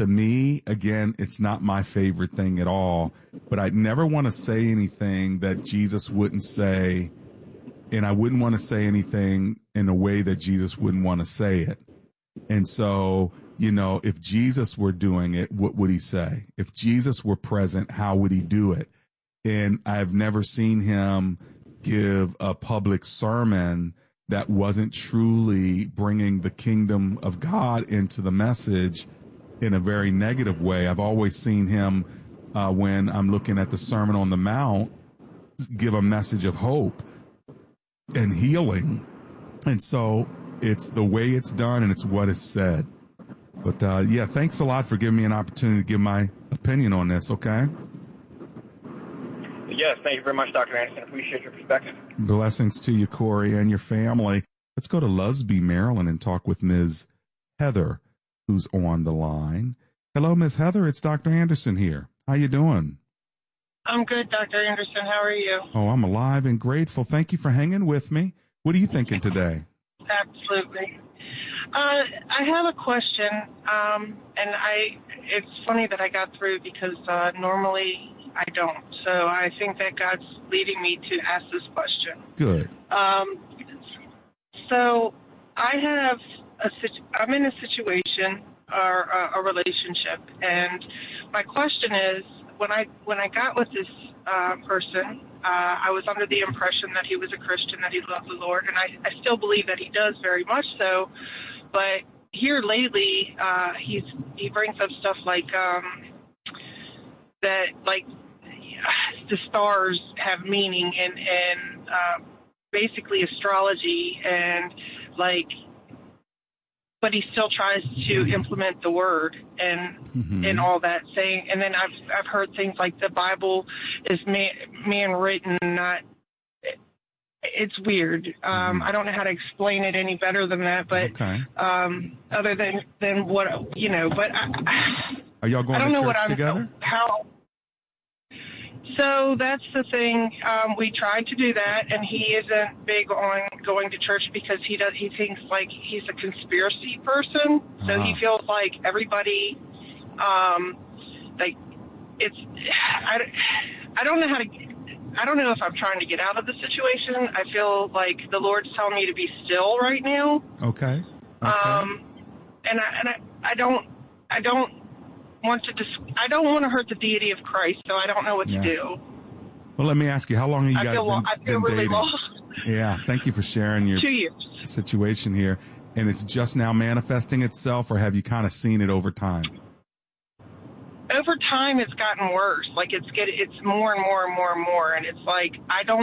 to me, again, it's not my favorite thing at all, but I'd never want to say anything that Jesus wouldn't say, and I wouldn't want to say anything in a way that Jesus wouldn't want to say it. And so, if Jesus were doing it, what would he say? If Jesus were present, how would he do it? And I've never seen him give a public sermon that wasn't truly bringing the kingdom of God into the message in a very negative way. I've always seen him, when I'm looking at the Sermon on the Mount, give a message of hope and healing. And so it's the way it's done and it's what is said. But, thanks a lot for giving me an opportunity to give my opinion on this, okay? Yes, thank you very much, Dr. Anderson. Appreciate your perspective. Blessings to you, Corey, and your family. Let's go to Lusby, Maryland, and talk with Ms. Heather, who's on the line. Hello, Ms. Heather. It's Dr. Anderson here. How you doing? I'm good, Dr. Anderson. How are you? Oh, I'm alive and grateful. Thank you for hanging with me. What are you thinking today? Absolutely. I have a question, and it's funny that I got through because normally I don't. So I think that God's leading me to ask this question. Good. So I'm in a situation or a relationship, and my question is, when I got with this person, I was under the impression that he was a Christian, that he loved the Lord, and I still believe that he does very much so. But here lately, he brings up stuff like that, like the stars have meaning, and basically astrology, and but he still tries to implement the word and all that saying. And then I've heard things like the Bible is man written, not. It's weird. I don't know how to explain it any better than that, but okay. Other than what but are y'all going to church together? So that's the thing. We tried to do that, and he isn't big on going to church because he thinks like he's a conspiracy person. So he feels like everybody, like it's. I don't know how to. I don't know if I'm trying to get out of the situation. I feel like the Lord's telling me to be still right now. Okay. And I don't want to I don't want to hurt the deity of Christ, so I don't know what to do. Well, let me ask you, how long have you guys been really dating? Lost. Yeah, thank you for sharing your 2 years. situation here. And it's just now manifesting itself, or have you kind of seen it over time? Over time, it's gotten worse. Like it's more and more and more and more, and it's like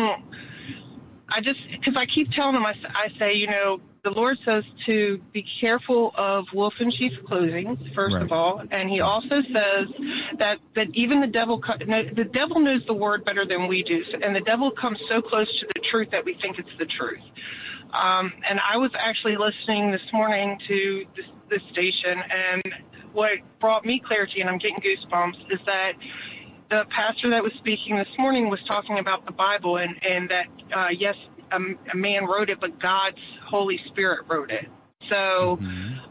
because I keep telling him, I say, the Lord says to be careful of wolf in sheep's clothing, first of all, and he also says that even the devil knows the word better than we do, and the devil comes so close to the truth that we think it's the truth. And I was actually listening this morning to this station, and what brought me clarity, and I'm getting goosebumps, is that the pastor that was speaking this morning was talking about the Bible, and that, yes, a man wrote it, but God's Holy Spirit wrote it. So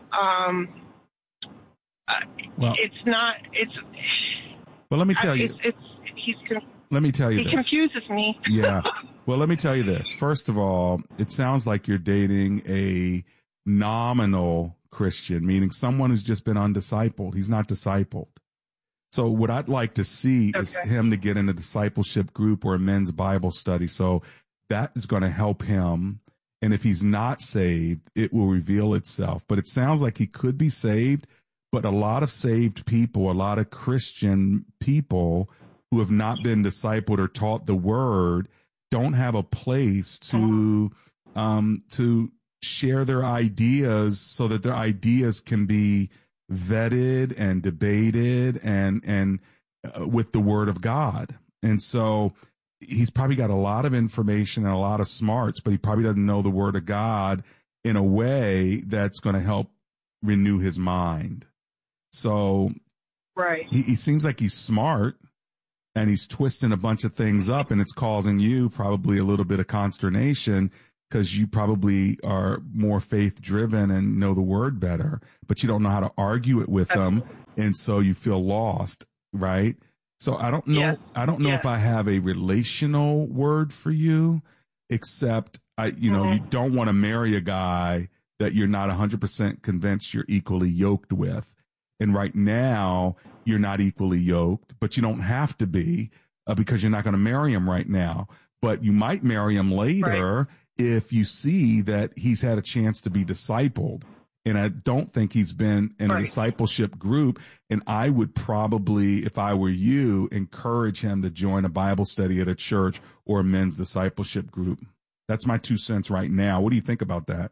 it's not. It's. Well, let me tell you. Let me tell you this. He confuses me. Yeah. Well, let me tell you this. First of all, it sounds like you're dating a nominal Christian, meaning someone who's just been undiscipled. He's not discipled. So what I'd like to see is him to get in a discipleship group or a men's Bible study. So that is going to help him. And if he's not saved, it will reveal itself. But it sounds like he could be saved. But a lot of saved people, a lot of Christian people who have not been discipled or taught the word don't have a place to share their ideas so that their ideas can be vetted and debated and with the word of God. And so he's probably got a lot of information and a lot of smarts, but he probably doesn't know the word of God in a way that's going to help renew his mind. So he seems like he's smart, and he's twisting a bunch of things up, and it's causing you probably a little bit of consternation. because you probably are more faith driven and know the word better, but you don't know how to argue it with them. And so you feel lost, right? So I don't know. Yes. I don't know if I have a relational word for you, except you don't want to marry a guy that you're not 100% convinced you're equally yoked with. And right now you're not equally yoked, but you don't have to be because you're not going to marry him right now. But you might marry him later if you see that he's had a chance to be discipled. And I don't think he's been in a discipleship group. And I would probably, if I were you, encourage him to join a Bible study at a church or a men's discipleship group. That's my 2 cents right now. What do you think about that?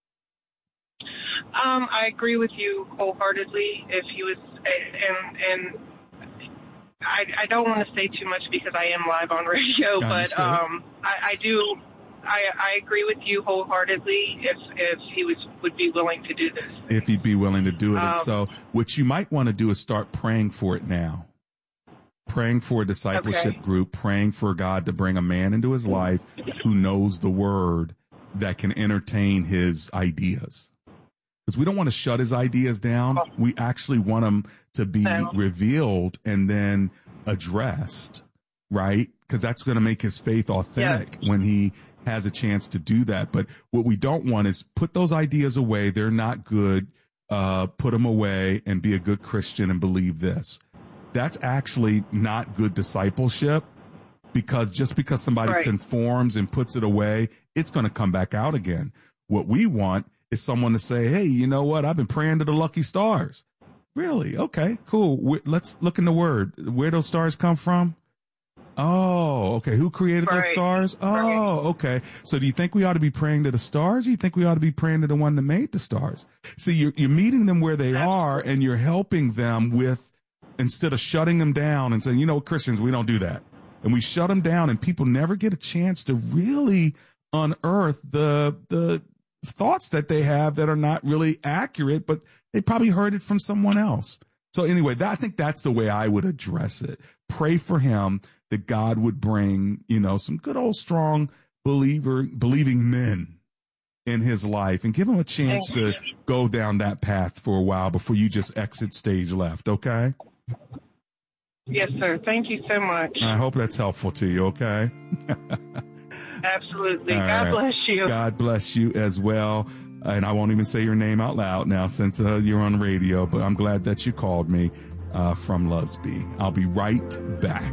I agree with you wholeheartedly. If he was, and I don't want to say too much because I am live on radio, but I do. I agree with you wholeheartedly if he would be willing to do this. If he'd be willing to do it. And so what you might want to do is start praying for it now. Praying for a discipleship group, praying for God to bring a man into his life who knows the word that can entertain his ideas. Because we don't want to shut his ideas down. We actually want them to be revealed and then addressed, right? Because that's going to make his faith authentic when he has a chance to do that. But what we don't want is put those ideas away. They're not good. Put them away and be a good Christian and believe this. That's actually not good discipleship, because just because somebody conforms and puts it away, it's going to come back out again. What we want is someone to say, hey, you know what? I've been praying to the lucky stars. Really? Okay, cool. Let's look in the word. Where those stars come from? Oh, okay. Who created those stars? Oh, okay. So do you think we ought to be praying to the stars? Or do you think we ought to be praying to the one that made the stars? See, you're meeting them where they are, and you're helping them with, instead of shutting them down and saying, you know, Christians, we don't do that. And we shut them down, and people never get a chance to really unearth the thoughts that they have that are not really accurate, but they probably heard it from someone else. So anyway, I think that's the way I would address it. Pray for him that God would bring, some good old strong believing men in his life, and give him a chance to go down that path for a while before you just exit stage left. Okay. Yes, sir. Thank you so much. I hope that's helpful to you. Okay. Absolutely. All God bless you. God bless you as well. And I won't even say your name out loud now since you're on radio, but I'm glad that you called me from Lusby. I'll be right back.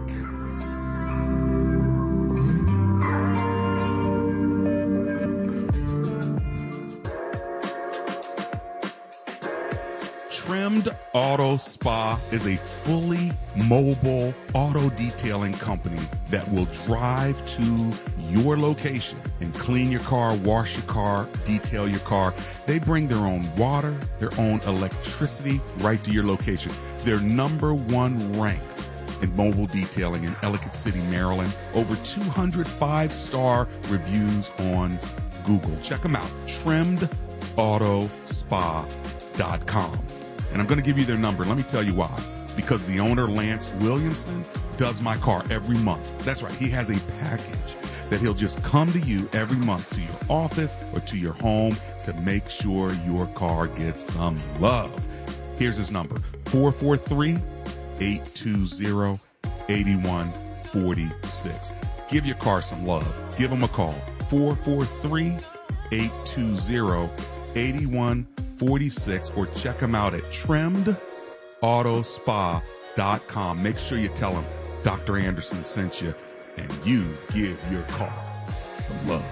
Trimmed Auto Spa is a fully mobile auto detailing company that will drive to your location and clean your car, wash your car, detail your car. They bring their own water, their own electricity right to your location. They're number one ranked in mobile detailing in Ellicott City, Maryland. Over 200 5-star reviews on Google. Check them out, trimmedAutoSpa.com. And I'm going to give you their number. Let me tell you why. Because the owner, Lance Williamson, does my car every month. That's right. He has a package that he'll just come to you every month to your office or to your home to make sure your car gets some love. Here's his number, 443-820-8146. Give your car some love. Give him a call, 443-820-8146. or check them out at trimmedAutoSpa.com. Make sure you tell them Dr. Anderson sent you, and you give your car some love.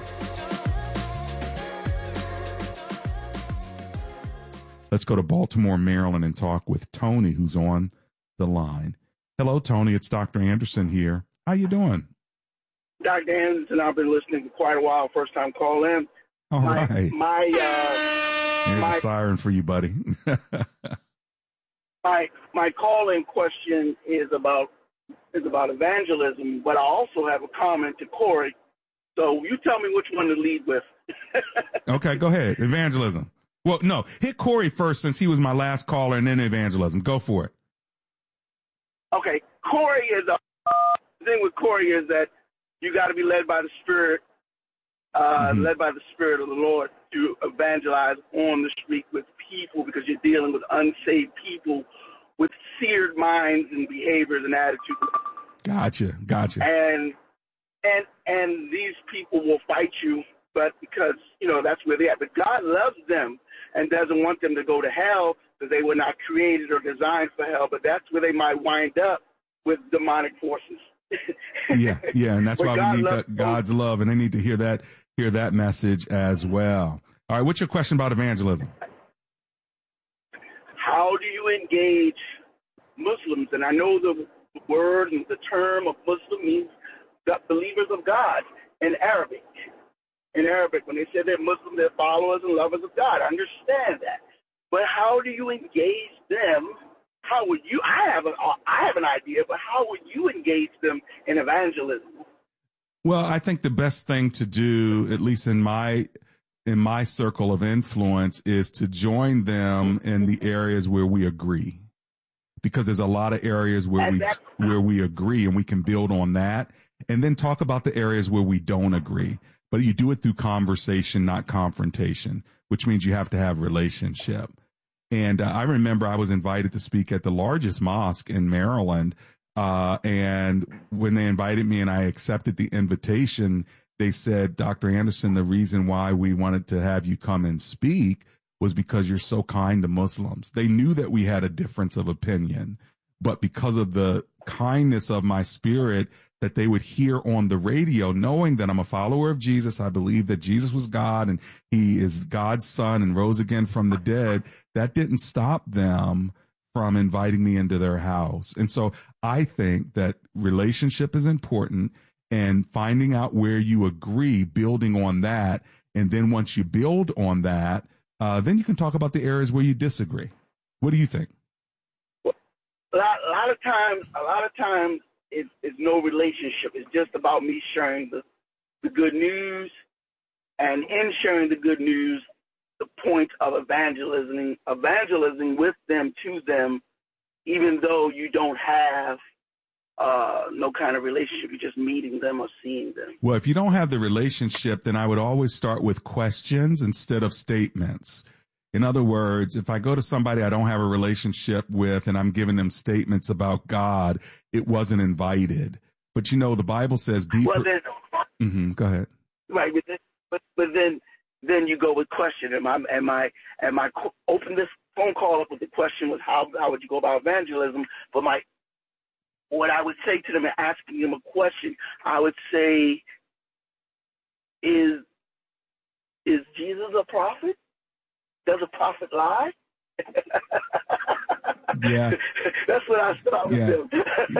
Let's go to Baltimore, Maryland, and talk with Tony, who's on the line. Hello, Tony. It's Dr. Anderson here. How you doing? Dr. Anderson, I've been listening for quite a while. First time call in. All right. Here's a siren for you, buddy. my call-in question is about evangelism, but I also have a comment to Corey. So you tell me which one to lead with. Okay, go ahead. Evangelism. Well, no, hit Corey first since he was my last caller, and then evangelism. Go for it. Okay, Corey is the thing with Corey is that you got to be led by the Spirit led by the Spirit of the Lord to evangelize on the street with people, because you're dealing with unsaved people with seared minds and behaviors and attitudes. Gotcha. And these people will fight you, but because, that's where they're at. But God loves them and doesn't want them to go to hell, because they were not created or designed for hell, but that's where they might wind up with demonic forces. yeah, and that's why we need God's love, and they need to hear that message as well. All right, what's your question about evangelism? How do you engage Muslims? And I know the word and the term of Muslim means believers of God in Arabic. In Arabic, when they say they're Muslim, they're followers and lovers of God. I understand that. But how do you engage them? How would you? I have an idea, but how would you engage them in evangelism? Well, I think the best thing to do, at least in my circle of influence, is to join them in the areas where we agree, because there's a lot of areas where we agree, and we can build on that, and then talk about the areas where we don't agree. But you do it through conversation, not confrontation, which means you have to have relationship. And I remember I was invited to speak at the largest mosque in Maryland. And when they invited me and I accepted the invitation, they said, Dr. Anderson, the reason why we wanted to have you come and speak was because you're so kind to Muslims. They knew that we had a difference of opinion, but because of the kindness of my spirit that they would hear on the radio, knowing that I'm a follower of Jesus, I believe that Jesus was God and he is God's son and rose again from the dead, that didn't stop them from inviting me into their house. And so I think that relationship is important, and finding out where you agree, building on that. And then once you build on that, then you can talk about the areas where you disagree. What do you think? Well, a lot of times it's no relationship. It's just about me sharing the good news, and in sharing the good news, the point of evangelizing with them, to them, even though you don't have no kind of relationship. You're just meeting them or seeing them. Well, if you don't have the relationship, then I would always start with questions instead of statements. In other words, if I go to somebody I don't have a relationship with and I'm giving them statements about God, it wasn't invited. But the Bible says go ahead. Right, but then you go with question. Am I open this phone call up with the question was how would you go about evangelism? But what I would say to them and asking them a question, I would say, is Jesus a prophet? Does a prophet lie? Yeah. That's what I start with them.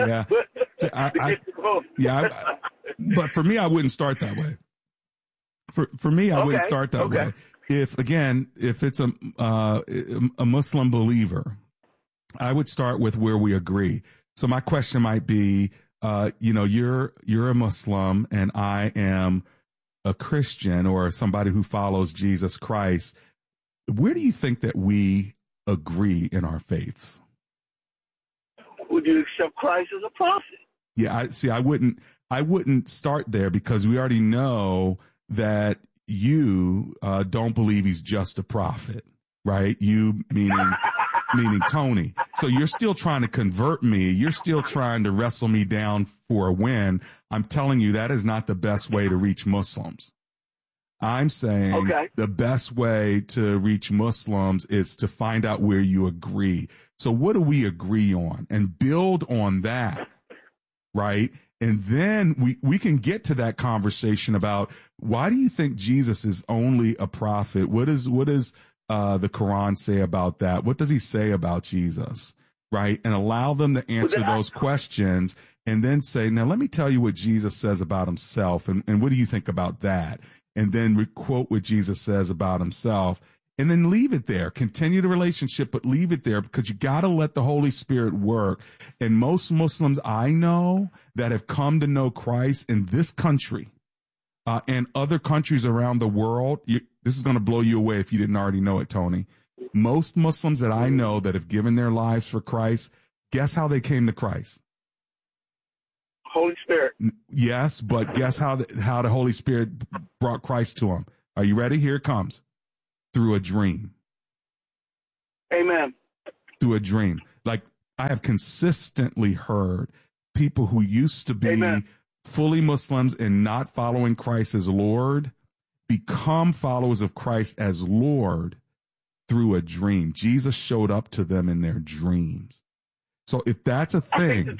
Yeah. But for me, I wouldn't start that way. For me, I wouldn't start that way. If it's a Muslim believer, I would start with where we agree. So my question might be, you're a Muslim and I am a Christian or somebody who follows Jesus Christ. Where do you think that we agree in our faiths? Would you accept Christ as a prophet? Yeah, I wouldn't start there, because we already know that you don't believe he's just a prophet, right? You meaning Tony. So you're still trying to convert me. You're still trying to wrestle me down for a win. I'm telling you, that is not the best way to reach Muslims. I'm saying the best way to reach Muslims is to find out where you agree. So what do we agree on? And build on that, right? And then we can get to that conversation about, why do you think Jesus is only a prophet? What does the Quran say about that? What does he say about Jesus? Right? And allow them to answer those questions, and then say, now let me tell you what Jesus says about himself. And what do you think about that? And then quote what Jesus says about himself, and then leave it there. Continue the relationship, but leave it there, because you got to let the Holy Spirit work. And most Muslims I know that have come to know Christ in this country and other countries around the world, this is going to blow you away if you didn't already know it, Tony. Most Muslims that I know that have given their lives for Christ, guess how they came to Christ? Holy Spirit. Yes, but guess how the Holy Spirit brought Christ to him. Are you ready? Here it comes. Through a dream. Amen. Through a dream. Like, I have consistently heard people who used to be Amen. fully Muslims and not following Christ as Lord become followers of Christ as Lord through a dream. Jesus showed up to them in their dreams. So if that's a thing,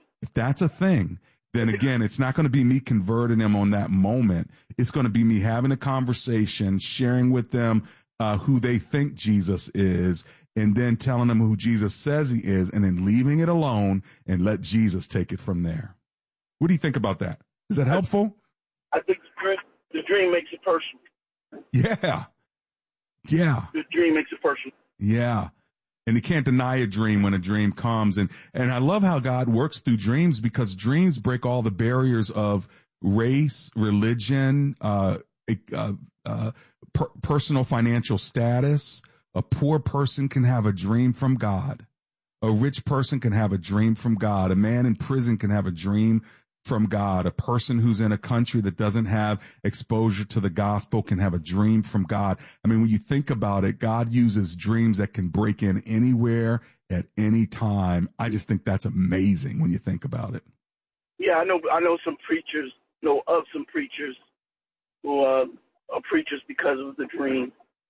then again, it's not going to be me converting them on that moment. It's going to be me having a conversation, sharing with them who they think Jesus is, and then telling them who Jesus says he is, and then leaving it alone and let Jesus take it from there. What do you think about that? Is that helpful? I think the dream makes it personal. Yeah. Yeah. The dream makes it personal. Yeah. And you can't deny a dream when a dream comes. And I love how God works through dreams, because dreams break all the barriers of race, religion, personal financial status. A poor person can have a dream from God. A rich person can have a dream from God. A man in prison can have a dream from God. A person who's in a country that doesn't have exposure to the gospel can have a dream from God. I mean, when you think about it, God uses dreams that can break in anywhere at any time. I just think that's amazing when you think about it. Yeah, I know some preachers, know of some preachers who are preachers because of the dream.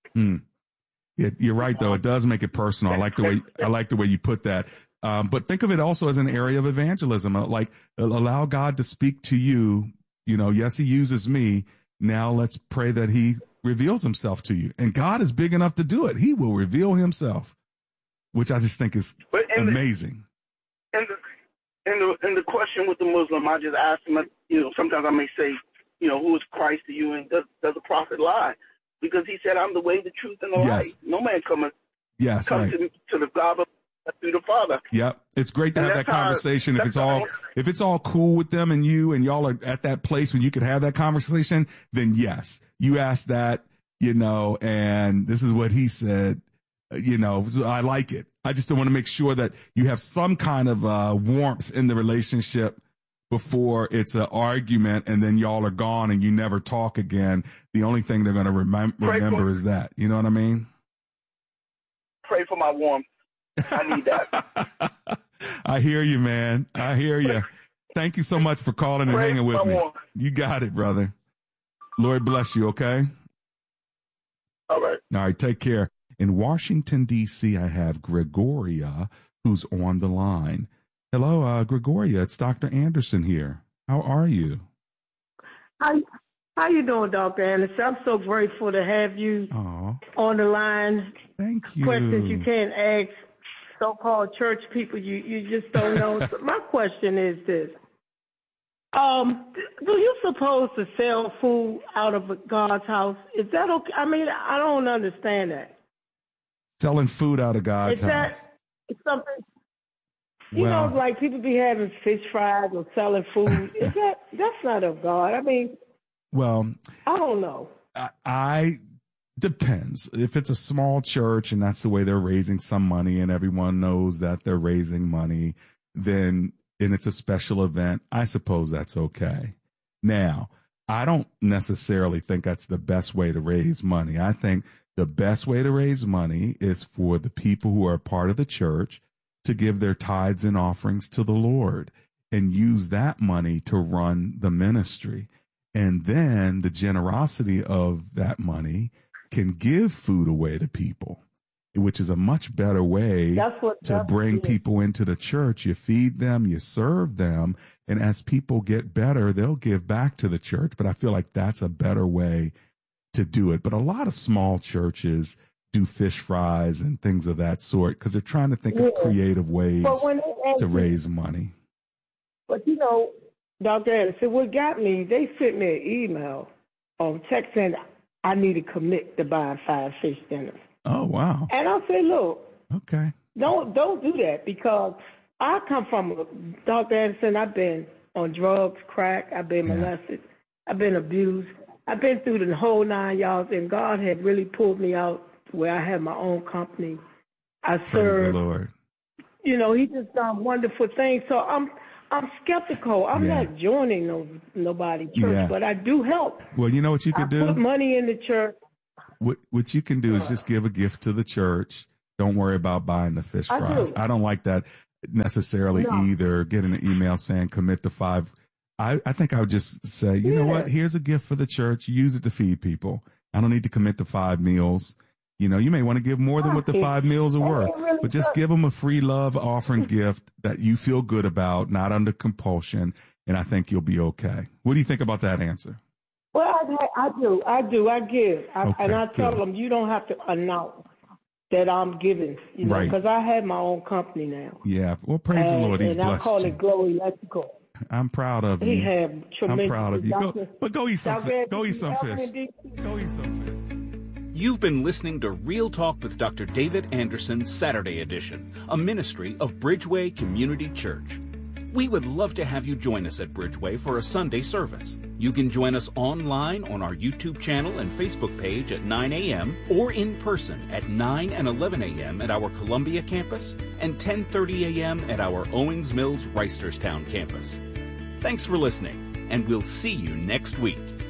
Yeah, you're right, though. It does make it personal. I like the way you put that. But think of it also as an area of evangelism. Like, allow God to speak to you. You know, yes, he uses me. Now let's pray that he reveals himself to you. And God is big enough to do it. He will reveal himself, which I just think is amazing. And the question with the Muslim, I just ask him, sometimes I may say, who is Christ to you, and does a prophet lie? Because he said, I'm the way, the truth, and the light. No man comes right. to the God through the Father. Yep. It's great to have that conversation. If it's all cool with them and you, and y'all are at that place when you can have that conversation, then yes, you ask that, and this is what he said, so I like it. I just want to make sure that you have some kind of warmth in the relationship before it's an argument and then y'all are gone and you never talk again. The only thing they're going to remember is that. You know what I mean? Pray for my warmth. I need that. I hear you, man. I hear you. Thank you so much for calling and hanging with me. You got it, brother. Lord bless you, okay? All right. All right, take care. In Washington, D.C., I have Gregoria, who's on the line. Hello, Gregoria. It's Dr. Anderson here. How are you? How you doing, Dr. Anderson? I'm so grateful to have you on the line. Thank you. Questions you can't ask so-called church people. You just don't know. So my question is this. Do you supposed to sell food out of God's house? Is that okay? I mean, I don't understand that. Selling food out of God's house. Is that something... like people be having fish fries or selling food. That's not of God? I mean, well, I don't know. I depends. If it's a small church and that's the way they're raising some money and everyone knows that they're raising money, then, and it's a special event, I suppose that's okay. Now, I don't necessarily think that's the best way to raise money. I think the best way to raise money is for the people who are part of the church to give their tithes and offerings to the Lord and use that money to run the ministry. And then the generosity of that money can give food away to people, which is a much better way to bring people into the church. You feed them, you serve them, and as people get better, they'll give back to the church. But I feel like that's a better way to do it. But a lot of small churches do fish fries and things of that sort because they're trying to think of creative ways to raise money. But Dr. Anderson, what got me, they sent me an email on text saying I need to commit to buying 5 fish dinners. Oh, wow. And I said, look, okay, don't do that, because I come from, Dr. Anderson, I've been on drugs, crack, I've been molested, I've been abused, I've been through the whole 9 yards, and God had really pulled me out where I have my own company. I serve. Praise the Lord. He just done wonderful things. So I'm I'm skeptical. I'm not joining nobody church, but I do help. Well, you know what you could do? Put money in the church. What you can do is just give a gift to the church. Don't worry about buying the fish fries. I don't like that necessarily either. Getting an email saying commit to 5. I think I would just say, you know what? Here's a gift for the church. Use it to feed people. I don't need to commit to 5 meals. You know, you may want to give more than what the 5 meals are worth, but just give them a free love offering gift that you feel good about, not under compulsion, and I think you'll be okay. What do you think about that answer? Well, I do. I give. And I tell them, you don't have to announce that I'm giving, you know, because I have my own company now. Yeah. Well, praise the Lord. He's blessed you. And I call it Glow Electrical. I'm proud of you. He have tremendous. I'm proud of you. Go eat some fish. Go eat some fish. Go eat some fish. You've been listening to Real Talk with Dr. David Anderson, Saturday edition, a ministry of Bridgeway Community Church. We would love to have you join us at Bridgeway for a Sunday service. You can join us online on our YouTube channel and Facebook page at 9 a.m. or in person at 9 and 11 a.m. at our Columbia campus and 10:30 a.m. at our Owings Mills Reisterstown campus. Thanks for listening, and we'll see you next week.